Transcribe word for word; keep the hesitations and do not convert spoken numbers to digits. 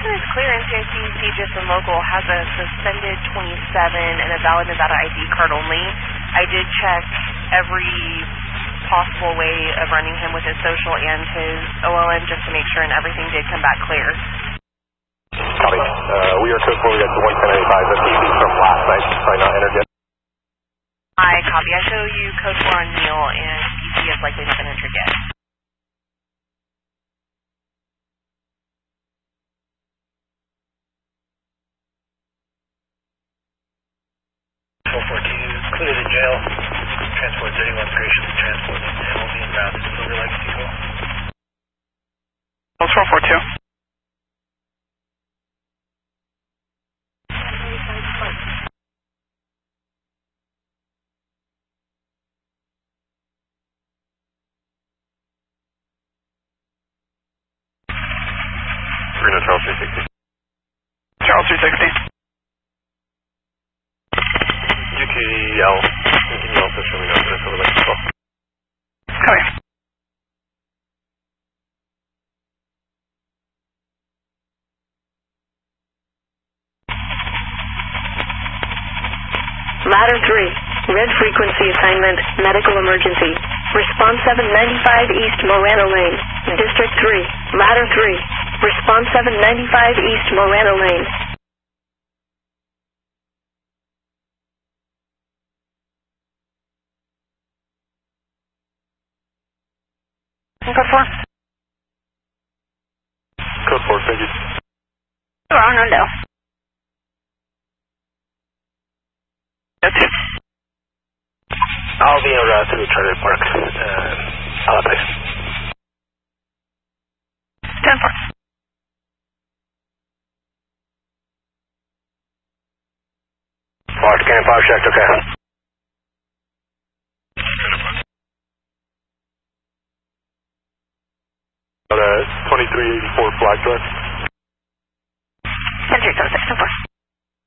Location is clear. N C I C CGIS and local has a suspended twenty-seven and a valid Nevada I D card only. I did check every possible way of running him with his social and his O L N just to make sure, and everything did come back clear. Copy. Uh, we are code four. We got the one ten ninety-five F T C from last night. Probably not entered yet. I copy. I show you code four on Neil, and P C is likely not been entered yet. four four two, clear the jail. Transport thirty-one graciously transport and will be en route to Silver Lake Sequel. four four two. Reno Charles three sixty. Charles three sixty. U T L. Can you also show me now for the Silver Lake Sequel? Come here. Ladder three, red frequency assignment, medical emergency. Response seven ninety-five East Morano Lane, District three, Ladder three. Response seven ninety-five East Morano Lane. Code four. Code four, thank you. Arnoldo. That's it. I'll be en route to Charter Park. Uh, Alapay. ten four. Far scan, far checked, okay. Uh, twenty-three eighty-four Flag Drive. ten three seven six, ten four.